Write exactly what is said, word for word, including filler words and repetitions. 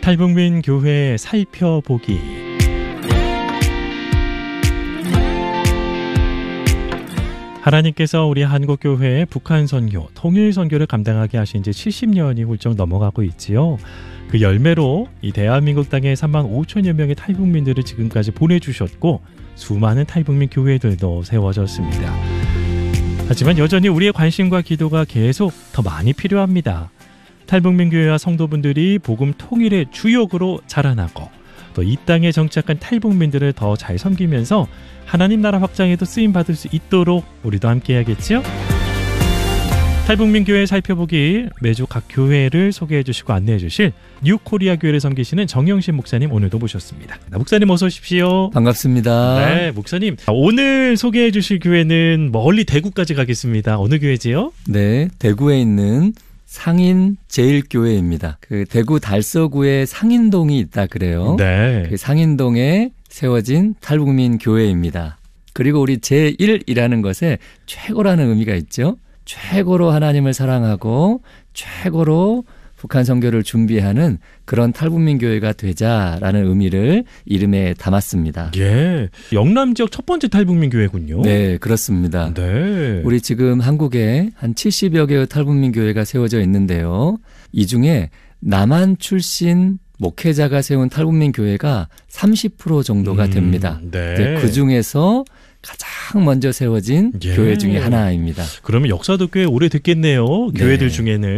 탈북민 교회 살펴보기. 하나님께서 우리 한국교회의 북한 선교, 통일 선교를 감당하게 하신 지 칠십 년이 훌쩍 넘어가고 있지요. 그 열매로 이 대한민국 땅에 삼만 오천여 명의 탈북민들을 지금까지 보내주셨고 수많은 탈북민 교회들도 세워졌습니다. 하지만 여전히 우리의 관심과 기도가 계속 더 많이 필요합니다. 탈북민 교회와 성도분들이 복음 통일의 주역으로 자라나고 또 이 땅에 정착한 탈북민들을 더 잘 섬기면서 하나님 나라 확장에도 쓰임받을 수 있도록 우리도 함께 해야겠지요? 탈북민 교회 살펴보기, 매주 각 교회를 소개해 주시고 안내해 주실 뉴코리아 교회를 섬기시는 정영신 목사님 오늘도 모셨습니다. 목사님 어서 오십시오. 반갑습니다. 네, 목사님. 오늘 소개해 주실 교회는 멀리 대구까지 가겠습니다. 어느 교회지요? 네, 대구에 있는 상인 제일교회입니다. 그 대구 달서구에 상인동이 있다 그래요. 네. 그 상인동에 세워진 탈북민 교회입니다. 그리고 우리 제일이라는 것에 최고라는 의미가 있죠. 최고로 하나님을 사랑하고 최고로 북한 선교를 준비하는 그런 탈북민 교회가 되자라는 의미를 이름에 담았습니다. 예, 영남 지역 첫 번째 탈북민 교회군요. 네, 그렇습니다. 네. 우리 지금 한국에 한 칠십여 개의 탈북민 교회가 세워져 있는데요. 이 중에 남한 출신 목회자가 세운 탈북민 교회가 삼십 퍼센트 정도가 음, 됩니다. 네. 그 중에서 가장 먼저 세워진 예. 교회 중에 하나입니다. 그러면 역사도 꽤 오래됐겠네요. 네. 교회들 중에는.